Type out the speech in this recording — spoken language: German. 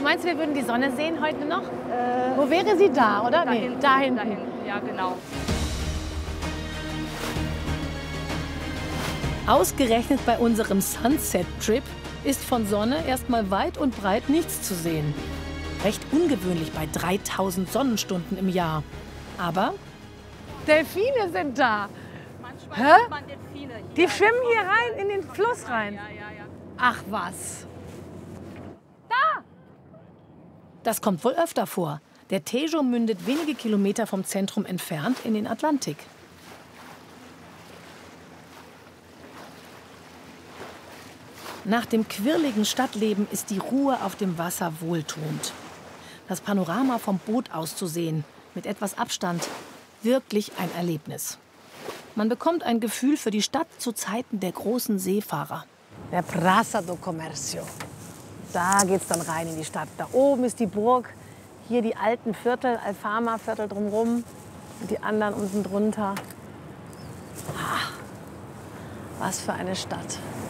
meinst du, wir würden die Sonne sehen heute noch? Wo wäre sie da, oder? Da Nee, hinten, da hinten. Da hinten. Ja, genau. Ausgerechnet bei unserem Sunset-Trip ist von Sonne erstmal weit und breit nichts zu sehen. Recht ungewöhnlich bei 3000 Sonnenstunden im Jahr. Aber Delfine sind da. Manchmal Hä? sieht man Delfine hier. Die schwimmen hier rein in den Fluss rein. Ja, ja, ja. Ach was. das kommt wohl öfter vor. Der Tejo mündet wenige Kilometer vom Zentrum entfernt in den Atlantik. Nach dem quirligen Stadtleben ist die Ruhe auf dem Wasser wohltuend. Das Panorama vom Boot aus zu sehen, mit etwas Abstand, wirklich ein Erlebnis. Man bekommt ein Gefühl für die Stadt zu Zeiten der großen Seefahrer. Der Praça do Comércio. Da geht's dann rein in die Stadt. Da oben ist die Burg, hier die alten Viertel, Alfama-Viertel drumherum und die anderen unten drunter. Ah, was für eine Stadt.